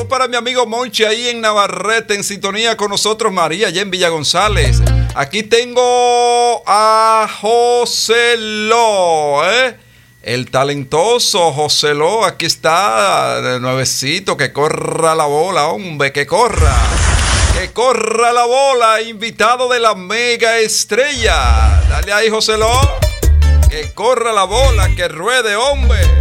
Para mi amigo Monchi ahí en Navarrete, en sintonía con nosotros, María, allá en Villa González. Aquí tengo a José Lo, el talentoso José Lo. Aquí está, de nuevecito, que corra la bola, hombre, que corra. Que corra la bola, invitado de la mega estrella. Dale ahí, José Lo. Que corra la bola, que ruede, hombre.